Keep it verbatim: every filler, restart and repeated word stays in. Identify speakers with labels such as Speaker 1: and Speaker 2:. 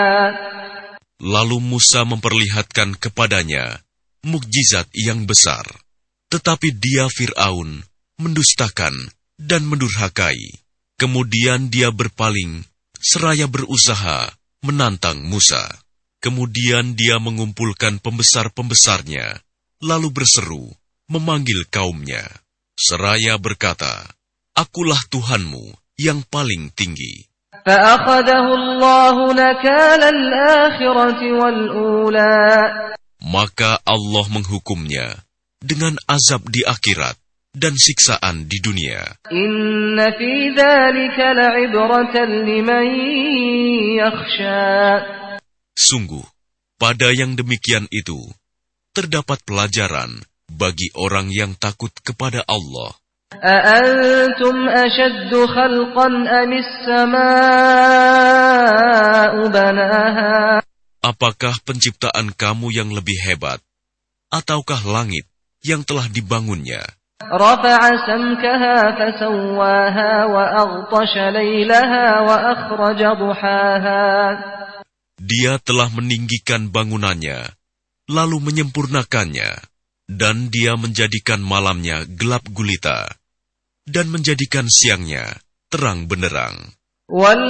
Speaker 1: Lalu Musa memperlihatkan kepadanya mukjizat yang besar. Tetapi dia Fir'aun mendustakan dan mendurhakai. Kemudian dia berpaling seraya berusaha menantang Musa. Kemudian dia mengumpulkan pembesar-pembesarnya, lalu berseru, memanggil kaumnya. Seraya berkata, Akulah Tuhanmu yang paling tinggi. Maka Allah menghukumnya dengan azab di akhirat dan siksaan di dunia.
Speaker 2: Inna fi dzalika la'ibratan liman yakhsha.
Speaker 1: Sungguh, pada yang demikian itu, terdapat pelajaran bagi orang yang takut kepada Allah.
Speaker 2: أأنتم أشد خلقا أم السماء بناها.
Speaker 1: Apakah penciptaan kamu yang lebih hebat, ataukah langit yang telah dibangunnya?
Speaker 2: رفع سمكها فسواها وأغطش ليلها وأخرج ضحاها.
Speaker 1: Dia telah meninggikan bangunannya, lalu menyempurnakannya, dan dia menjadikan malamnya gelap gulita, dan menjadikan siangnya terang benderang.